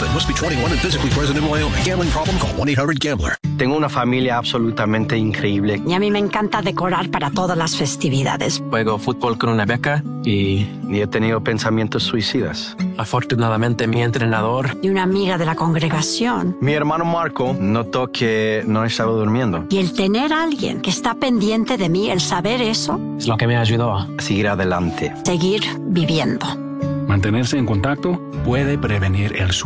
open. Must be 21 and physically present in Wyoming. Gambling problem? Call 1-800-GAMBLER. Tengo una familia absolutamente increíble. Y a mí me encanta decorar para todas las festividades. Juego fútbol con una beca Y he tenido pensamientos suicidas. afortunadamente mi entrenador Y una amiga de la congregación. Mi hermano Marco notó que no estaba durmiendo. Y el tener a alguien que está pendiente de mí, el saber eso, es lo que me ayudó a Seguir adelante. seguir viviendo. Mantenerse en contacto puede prevenir el suicidio.